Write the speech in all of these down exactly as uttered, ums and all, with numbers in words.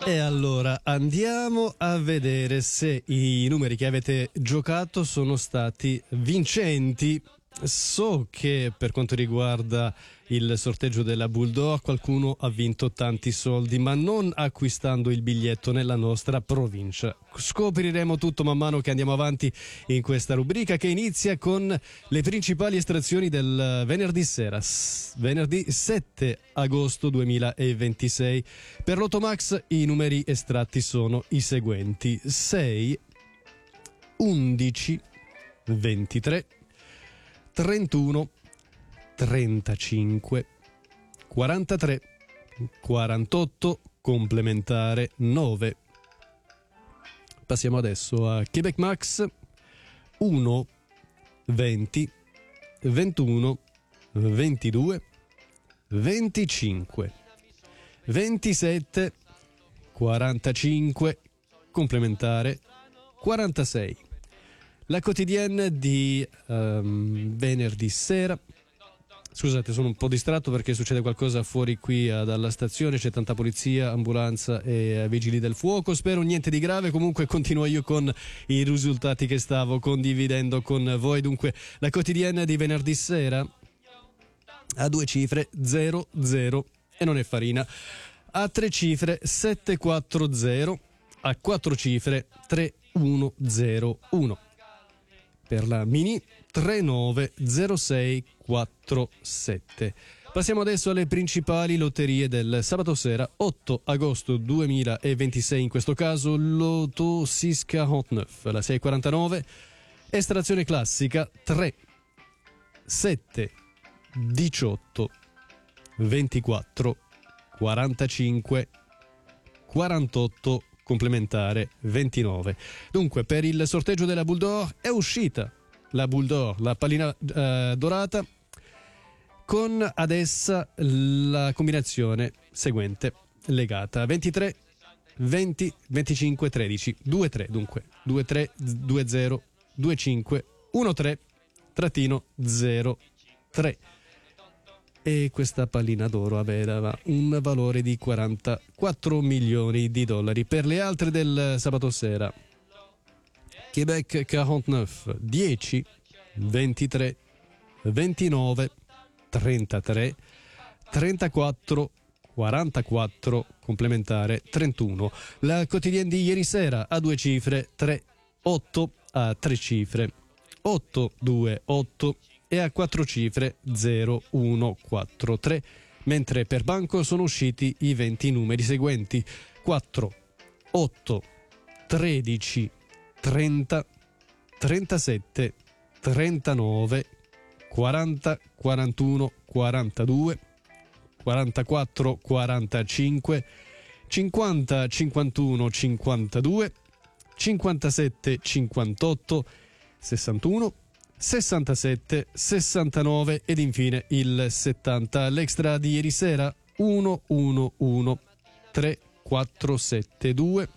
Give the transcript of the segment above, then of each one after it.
E allora andiamo a vedere se i numeri che avete giocato sono stati vincenti. So che per quanto riguarda il sorteggio della Bulldog qualcuno ha vinto tanti soldi, ma non acquistando il biglietto nella nostra provincia. Scopriremo tutto man mano che andiamo avanti in questa rubrica, che inizia con le principali estrazioni del venerdì sera, venerdì sette agosto duemilaventisei. Per l'Otomax i numeri estratti sono i seguenti: sei, undici, ventitré, trentuno, trentacinque, quarantatré, quarantotto, complementare nove. Passiamo adesso a Quebec Max: uno, venti, ventuno, ventidue, venticinque, ventisette, quarantacinque, complementare quarantasei. La quotidienne di um, venerdì sera. Scusate, sono un po' distratto perché succede qualcosa fuori qui uh, dalla stazione, c'è tanta polizia, ambulanza e uh, vigili del fuoco. Spero niente di grave, comunque continuo io con i risultati che stavo condividendo con voi. Dunque, la quotidienne di venerdì sera a due cifre zero zero e non è farina, a tre cifre sette quattro zero, a quattro cifre tre uno zero uno. Per la mini tre nove zero sei quattro sette. Passiamo adesso alle principali lotterie del sabato sera otto agosto duemilaventisei, in questo caso Loto sei quarantanove, la sei quarantanove, estrazione classica tre, sette, diciotto, ventiquattro, quarantacinque, quarantotto, complementare ventinove. Dunque, per il sorteggio della Bulldog è uscita la Bulldog, la pallina eh, dorata, con ad essa la combinazione seguente legata: ventitré, venti, venticinque, tredici, due tre. Dunque due tre, due zero, due cinque, uno tre, trattino zero tre. E questa pallina d'oro aveva un valore di quarantaquattro milioni di dollari. Per le altre del sabato sera: Quebec quarantanove, dieci, ventitré, ventinove, trentatré, trentaquattro, quarantaquattro, complementare trentuno. La quotidienne di ieri sera a due cifre tre, otto, a tre cifre otto, due, otto e a quattro cifre zero uno quattro tre, mentre per banco sono usciti i venti numeri seguenti: quattro, otto, tredici, trenta, trentasette, trentanove, quaranta, quarantuno, quarantadue, quarantaquattro, quarantacinque, cinquanta, cinquantuno, cinquantadue, cinquantasette, cinquantotto, sessantuno, sessantasette, sessantanove ed infine il settanta. L'extra di ieri sera uno uno uno tre quattro sette due.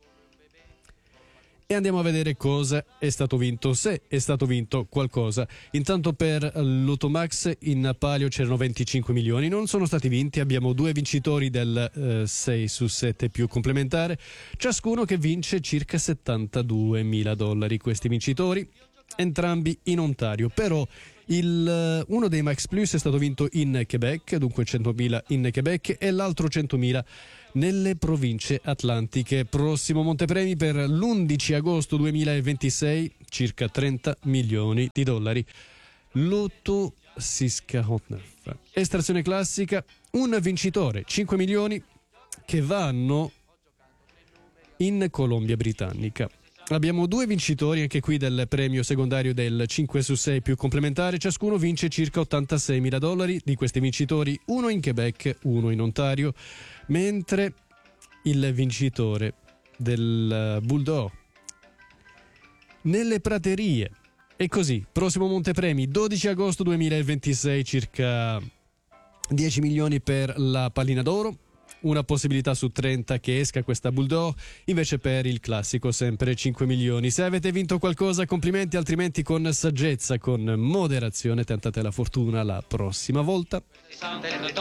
E andiamo a vedere cosa è stato vinto, se è stato vinto qualcosa. Intanto per l'Otomax in palio c'erano venticinque milioni, non sono stati vinti. Abbiamo due vincitori del eh, sei su sette più complementare, ciascuno che vince circa settantaduemila dollari. Questi vincitori entrambi in Ontario, però il, uno dei Max Plus è stato vinto in Quebec, dunque centomila in Quebec, e l'altro centomila nelle province atlantiche. Prossimo montepremi per l'undici agosto duemilaventisei, circa trenta milioni di dollari. Loto sei quarantanove, estrazione classica, un vincitore, cinque milioni che vanno in Colombia Britannica. Abbiamo due vincitori anche qui del premio secondario del cinque su sei più complementare, ciascuno vince circa ottantaseimila dollari. Di questi vincitori uno in Quebec, uno in Ontario, mentre il vincitore del Bulldog nelle praterie. E così, prossimo montepremi dodici agosto duemilaventisei, circa dieci milioni per la pallina d'oro, una possibilità su trenta che esca questa Bulldog. Invece per il classico sempre cinque milioni. Se avete vinto qualcosa, complimenti, altrimenti con saggezza, con moderazione tentate la fortuna la prossima volta.